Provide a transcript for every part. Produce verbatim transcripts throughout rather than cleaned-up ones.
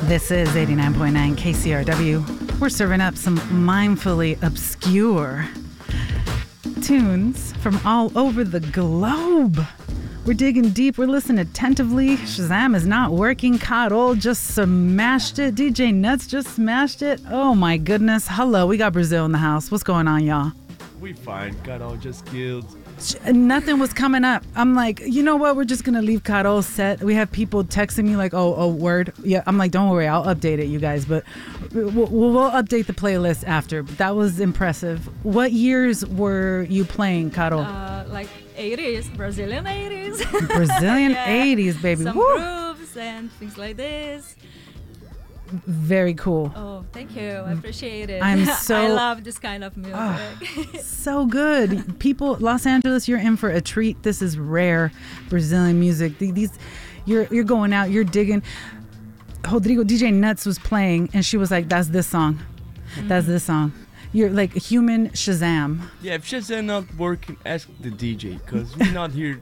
This is eighty-nine point nine K C R W. We're serving up some mindfully obscure tunes from all over the globe. We're digging deep. We're listening attentively. Shazam is not working. Carol just smashed it. D J Nuts just smashed it. Oh my goodness. Hello, we got Brazil in the house. What's going on, y'all? We fine. Carol just killed. Nothing was coming up. I'm like, you know what? We're just going to leave Carol set. We have people texting me like, oh, oh, word. Yeah, I'm like, don't worry. I'll update it, you guys. But we'll, we'll, we'll update the playlist after. But that was impressive. What years were you playing, Carol? Uh, like eighties, Brazilian eighties. Brazilian yeah. eighties, baby. Some Woo! grooves and things like this. Very cool. Oh, thank you. I appreciate it. I'm so... I love this kind of music. Oh, so good. People, Los Angeles, you're in for a treat. This is rare Brazilian music. These, you're you're going out, you're digging. Rodrigo, D J Nuts was playing, and she was like, that's this song. Mm-hmm. That's this song. You're like a human Shazam. Yeah, if Shazam not working, ask the D J, because we're not here...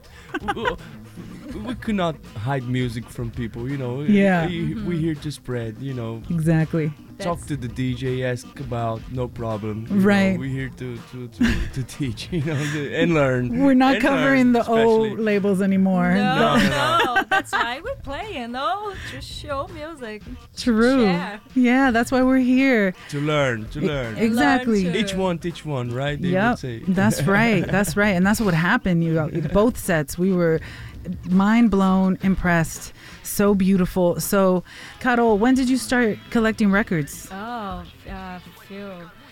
We could not hide music from people, you know. Yeah. We, mm-hmm. We're here to spread, you know. Exactly. Talk to the D J, ask about, no problem. You right. know, we're here to, to, to, to teach, you know, to, and learn. We're not and covering learn, the especially. old labels anymore. No, no, no, no. no. That's why we play, you know, to show music. True. Share. Yeah, that's why we're here. To learn, to learn. Exactly. Learn to- Each one teach one, right? They Yep. would say. That's right. That's right. And that's what happened. You both sets, we were mind blown, impressed, so beautiful. So, Carol, when did you start collecting records? Oh, uh, few.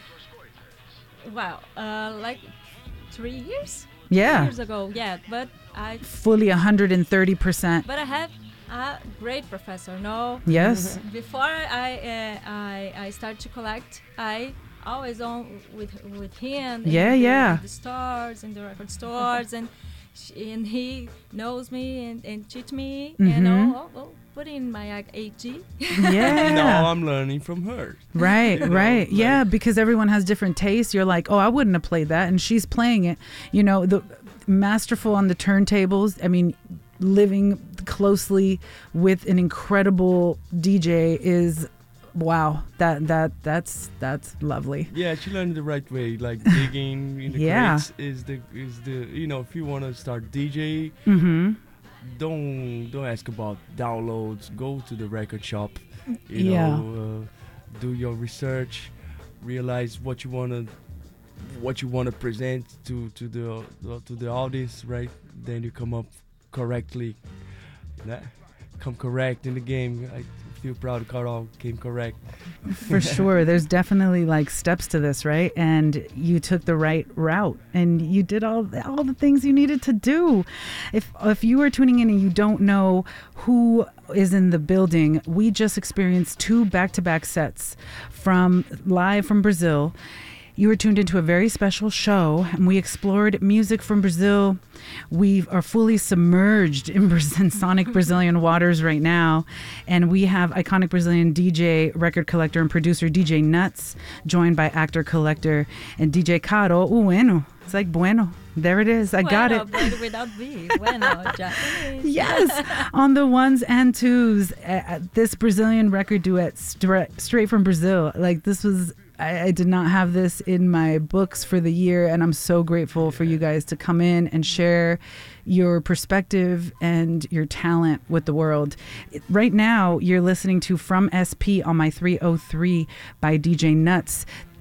Wow, uh, like three years. Yeah. Three years ago, yeah. But I, Fully one hundred thirty percent. but I had a great professor. No. Yes. Before I, uh, I, I start to collect, I always on with with him. Yeah, in the, yeah. in the stores, in the record stores, and she, and he knows me and, and teach me. Mhm. You know, oh, oh, put in my like, A G. Yeah. No, I'm learning from her. Right, You know, right. like- Yeah, because everyone has different tastes. You're like, oh, I wouldn't have played that. And she's playing it. You know, the masterful on the turntables. I mean, living closely with an incredible D J is, wow, that that that's that's lovely. Yeah, she learned the right way. Like digging in the Yeah. crates is the is the you know, if you want to start D J, Mm-hmm. don't don't ask about downloads. Go to the record shop. You Yeah. know, uh, do your research. Realize what you wanna what you wanna present to to the uh, to the audience, right? Then you come up correctly. Nah, come correct in the game. I feel proud Carol came correct. For sure. There's definitely like steps to this, right? And you took the right route and you did all all the things you needed to do. If if you are tuning in and you don't know who is in the building, we just experienced two back-to-back sets from live from Brazil. You were tuned into a very special show, and we explored music from Brazil. We are fully submerged in, Braz- in sonic Brazilian waters right now, and we have iconic Brazilian D J, record collector, and producer D J Nuts, joined by actor, collector, and D J Caro. Bueno. It's like bueno. There it is. I got Bueno, it. but without B. Bueno, Japanese. Yes, on the ones and twos. Uh, this Brazilian record duet stra- straight from Brazil. Like this was, I, I did not have this in my books for the year, and I'm so grateful for you guys to come in and share your perspective and your talent with the world. Right now, you're listening to From S P on my three oh three by D J Nuts.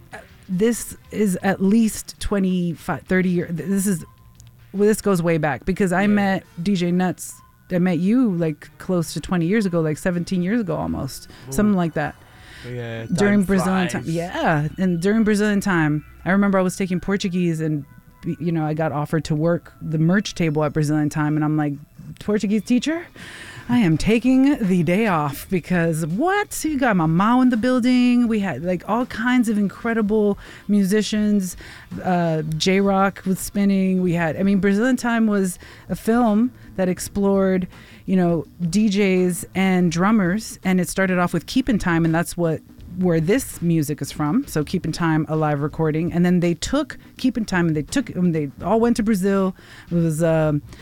This is at least twenty-five, thirty years. This is, well, this goes way back because I Yeah. met D J Nuts. I met you like close to twenty years ago, like seventeen years ago almost, Ooh. something like that. Yeah, During time Brazilian flies. time. Yeah. And during Brazilian time, I remember I was taking Portuguese and, you know, I got offered to work the merch table at Brazilian time. And I'm like, Portuguese teacher? I am taking the day off because what? You got Mamau in the building. We had like all kinds of incredible musicians. Uh, J-Rock was spinning. We had, I mean, Brazilian Time was a film that explored, you know, D Js and drummers. And it started off with Keep in Time. And that's what where this music is from. So Keep in Time, a live recording. And then they took Keep in Time and they took, and they all went to Brazil. It was, um,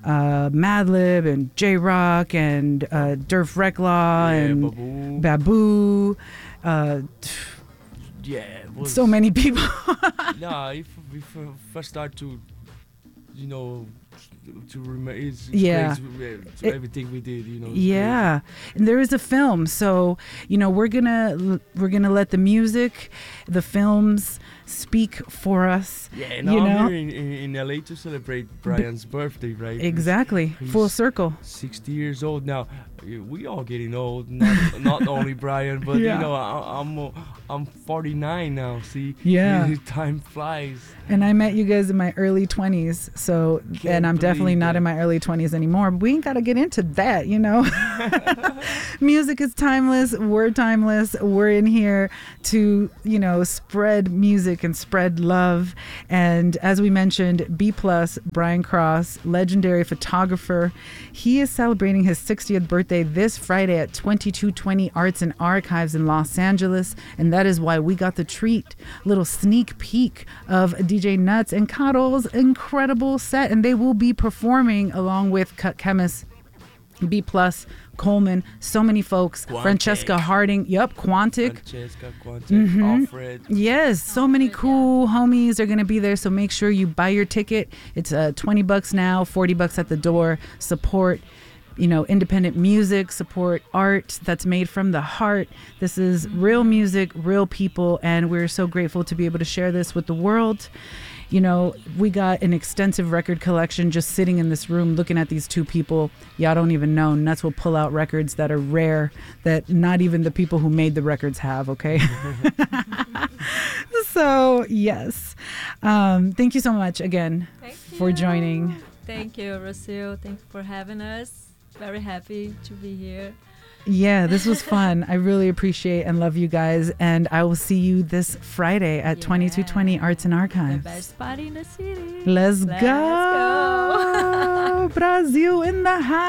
uh, Madlib and J Rock and uh, Durf Reclaw Yeah, and Babu. Babu. Uh, Yeah, it was, so many people. Nah, if if, if I start to, you know, to remember, it's, it's Yeah. crazy, uh, to It- everything we did, you know. it's Yeah, and there is a film, so you know we're gonna we're gonna let the music, the films speak for us. crazy. Yeah, now you know? I'm here in, in, in L A to celebrate Brian's birthday, right? He's Exactly, he's- full circle. sixty years old now. Uh, We all getting old. Not not only Brian, but Yeah. you know, I, I'm uh, I'm forty-nine now. See, Yeah. time flies. And I met you guys in my early twenties, so Can't and I'm definitely believe not that. in my early twenties anymore. But we ain't gotta get into that, you know. Music is timeless. We're timeless. We're in here to, you know, spread music and spread love. And as we mentioned, B plus Brian Cross, legendary photographer, he is celebrating his sixtieth birthday this Friday at twenty-two twenty Arts and Archives in Los Angeles, and that is why we got the treat, little sneak peek of D J Nuts and Cuddle's incredible set, and they will be performing along with Cut Chemist, B plus, Coleman, so many folks, Quantic. Francesca Harding, yep, Quantic. Francesca, Quantic, Mhm. Alfred. Yes, so many cool homies are going to be there. So make sure you buy your ticket. It's uh, twenty bucks now, forty bucks at the door. Support, you know, independent music, support art that's made from the heart. This is real music, real people, and we're so grateful to be able to share this with the world. You know, we got an extensive record collection just sitting in this room looking at these two people. Y'all don't even know. Nuts will pull out records that are rare that not even the people who made the records have, okay? So, yes. Um, thank you so much again Thank for you. joining. Thank you, Rocio. Thank you for having us. Very happy to be here. Yeah, this was fun. I really appreciate and love you guys. And I will see you this Friday at Yeah. twenty-two twenty Arts and The Archives. best party in the city. Let's, Let's go. go. Brazil in the house.